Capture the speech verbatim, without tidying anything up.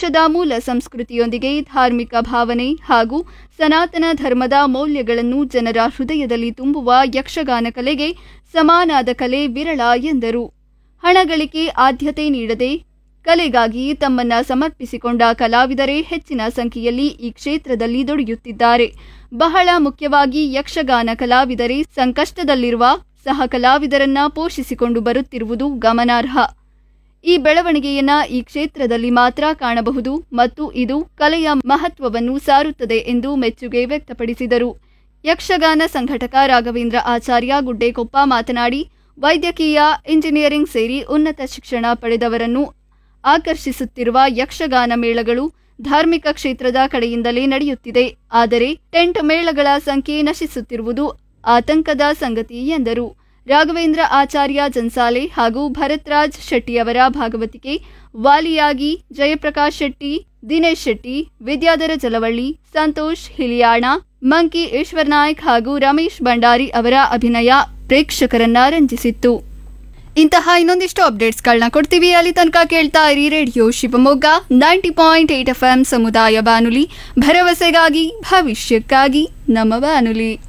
ದೇಶದ ಮೂಲ ಸಂಸ್ಕೃತಿಯೊಂದಿಗೆ ಧಾರ್ಮಿಕ ಭಾವನೆ ಹಾಗೂ ಸನಾತನ ಧರ್ಮದ ಮೌಲ್ಯಗಳನ್ನು ಜನರ ಹೃದಯದಲ್ಲಿ ತುಂಬುವ ಯಕ್ಷಗಾನ ಕಲೆಗೆ ಸಮಾನಾದ ಕಲೆ ವಿರಳ ಎಂದರು. ಹಣಗಳಿಕೆ ಆದ್ಯತೆ ನೀಡದೆ ಕಲೆಗಾಗಿ ತಮ್ಮನ್ನ ಸಮರ್ಪಿಸಿಕೊಂಡ ಕಲಾವಿದರೇ ಹೆಚ್ಚಿನ ಸಂಖ್ಯೆಯಲ್ಲಿ ಈ ಕ್ಷೇತ್ರದಲ್ಲಿ ದುಡಿಯುತ್ತಿದ್ದಾರೆ. ಬಹಳ ಮುಖ್ಯವಾಗಿ ಯಕ್ಷಗಾನ ಕಲಾವಿದರೇ ಸಂಕಷ್ಟದಲ್ಲಿರುವ ಸಹ ಕಲಾವಿದರನ್ನ ಪೋಷಿಸಿಕೊಂಡು ಬರುತ್ತಿರುವುದು ಗಮನಾರ್ಹ. ಈ ಬೆಳವಣಿಗೆಯನ್ನ ಈ ಕ್ಷೇತ್ರದಲ್ಲಿ ಮಾತ್ರ ಕಾಣಬಹುದು ಮತ್ತು ಇದು ಕಲೆಯ ಮಹತ್ವವನ್ನು ಸಾರುತ್ತದೆ ಎಂದು ಮೆಚ್ಚುಗೆ ವ್ಯಕ್ತಪಡಿಸಿದರು. ಯಕ್ಷಗಾನ ಸಂಘಟಕ ರಾಘವೇಂದ್ರ ಆಚಾರ್ಯ ಗುಡ್ಡೇಕೊಪ್ಪ ಮಾತನಾಡಿ, ವೈದ್ಯಕೀಯ, ಇಂಜಿನಿಯರಿಂಗ್ ಸೇರಿ ಉನ್ನತ ಶಿಕ್ಷಣ ಪಡೆದವರನ್ನು ಆಕರ್ಷಿಸುತ್ತಿರುವ ಯಕ್ಷಗಾನ ಮೇಳಗಳು ಧಾರ್ಮಿಕ ಕ್ಷೇತ್ರದ ಕಡೆಯಿಂದಲೇ ನಡೆಯುತ್ತಿದೆ. ಆದರೆ ಟೆಂಟ್ ಮೇಳಗಳ ಸಂಖ್ಯೆ ನಶಿಸುತ್ತಿರುವುದು ಆತಂಕದ ಸಂಗತಿ ಎಂದರು. ರಾಘವೇಂದ್ರ ಆಚಾರ್ಯ ಜನ್ಸಾಲೆ ಹಾಗೂ ಭರತ್ರಾಜ್ ಶೆಟ್ಟಿಯವರ ಭಾಗವತಿಕೆ, ವಾಲಿಯಾಗಿ ಜಯಪ್ರಕಾಶ್ ಶೆಟ್ಟಿ, ದಿನೇಶ್ ಶೆಟ್ಟಿ, ವಿದ್ಯಾಧರ ಜಲವಳ್ಳಿ, ಸಂತೋಷ್ ಹಿಲಿಯಾಣ, ಮಂಕಿ ಈಶ್ವರ್ ನಾಯ್ಕ್ ಹಾಗೂ ರಮೇಶ್ ಭಂಡಾರಿ ಅವರ ಅಭಿನಯ ಪ್ರೇಕ್ಷಕರನ್ನ ರಂಜಿಸಿತ್ತು. ಇಂತಹ ಇನ್ನೊಂದಿಷ್ಟು ಅಪ್ಡೇಟ್ಸ್ಗಳನ್ನ ಕೊಡ್ತೀವಿ. ಅಲ್ಲಿ ತನಕ ಕೇಳ್ತಾ ಇರಿ radio Shivamogga ninety point eight F M ಸಮುದಾಯ ಬಾನುಲಿ, ಭರವಸೆಗಾಗಿ ಭವಿಷ್ಯಕ್ಕಾಗಿ ನಮ್ಮ ಬಾನುಲಿ.